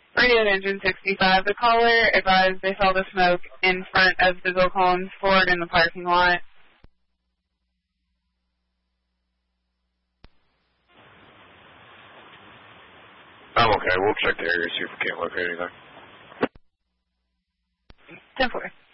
Radio Engine 65. The caller advised they saw the smoke in front of the Bill Collins Ford in the parking lot. I'm okay. We'll check the area, see if we can't locate anything. 10-4.